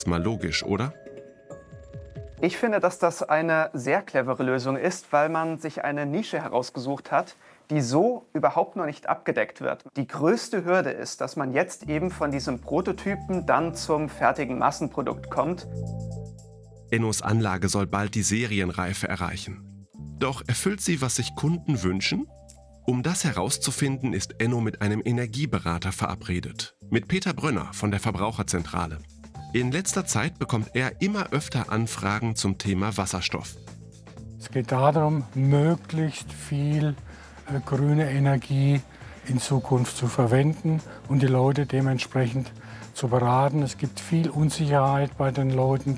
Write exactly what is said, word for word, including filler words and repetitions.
Ist mal logisch, oder? Ich finde, dass das eine sehr clevere Lösung ist, weil man sich eine Nische herausgesucht hat, die so überhaupt noch nicht abgedeckt wird. Die größte Hürde ist, dass man jetzt eben von diesem Prototypen dann zum fertigen Massenprodukt kommt. Ennos Anlage soll bald die Serienreife erreichen. Doch erfüllt sie, was sich Kunden wünschen? Um das herauszufinden, ist Enno mit einem Energieberater verabredet. Mit Peter Brönner von der Verbraucherzentrale. In letzter Zeit bekommt er immer öfter Anfragen zum Thema Wasserstoff. Es geht darum, möglichst viel äh, grüne Energie in Zukunft zu verwenden und die Leute dementsprechend zu beraten. Es gibt viel Unsicherheit bei den Leuten.